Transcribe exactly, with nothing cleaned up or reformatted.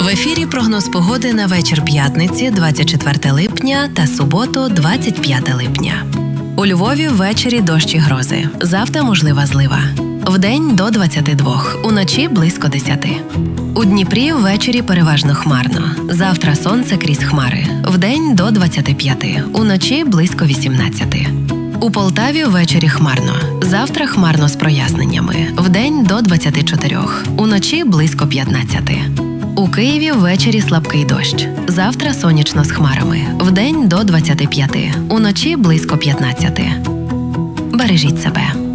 В ефірі прогноз погоди на вечір п'ятниці, двадцять четверте липня та суботу, двадцять п'яте липня. У Львові ввечері дощ і грози. Завтра можлива злива. Вдень до двадцяти двох, уночі близько десяти. У Дніпрі ввечері переважно хмарно. Завтра сонце крізь хмари. Вдень до двадцяти п'яти, уночі близько вісімнадцяти. У Полтаві ввечері хмарно. Завтра хмарно з проясненнями. Вдень до двадцяти чотирьох, уночі близько п'ятнадцяти. У Києві ввечері слабкий дощ. Завтра сонячно з хмарами. Вдень до двадцяти п'яти, уночі близько п'ятнадцяти. Бережіть себе.